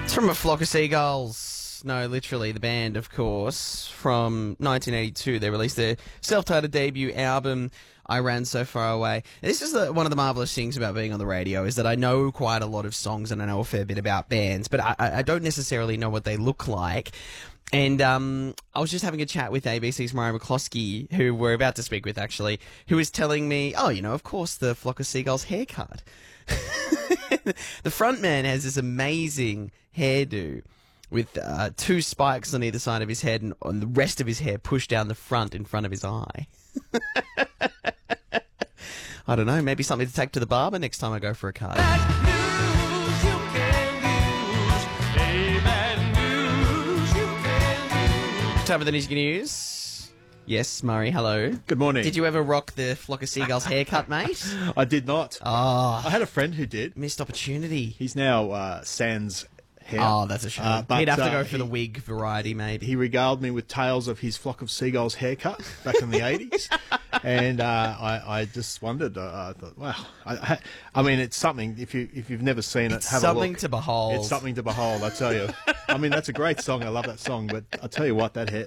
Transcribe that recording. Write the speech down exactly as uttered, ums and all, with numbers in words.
It's from A Flock of Seagulls. No, literally, the band, of course. From nineteen eighty-two, they released their self-titled debut album, I Ran So Far Away. This is the, one of the marvellous things about being on the radio, is that I know quite a lot of songs and I know a fair bit about bands, but I, I don't necessarily know what they look like. And um, I was just having a chat with A B C's Mariah McCloskey, who we're about to speak with, actually, who was telling me, oh, you know, of course, the Flock of Seagulls haircut. The front man has this amazing hairdo with uh, two spikes on either side of his head and, and the rest of his hair pushed down the front in front of his eye. I don't know, maybe something to take to the barber next time I go for a cut. Time for the news. news. Yes, Murray, hello. Good morning. Did you ever rock the Flock of Seagulls haircut, mate? I did not. Oh, I had a friend who did. missed opportunity. He's now uh, sans hair. Oh, that's a shame. Uh, but, He'd have to uh, go for he, the wig variety, maybe. He regaled me with tales of his Flock of Seagulls haircut back in the eighties. And uh, I, I just wondered. Uh, I thought, wow. I, I, I mean, it's something. If you if you've never seen it, It's have something a look. to behold. It's something to behold. I tell you. I mean, that's a great song. I love that song. But I tell you what, that hair,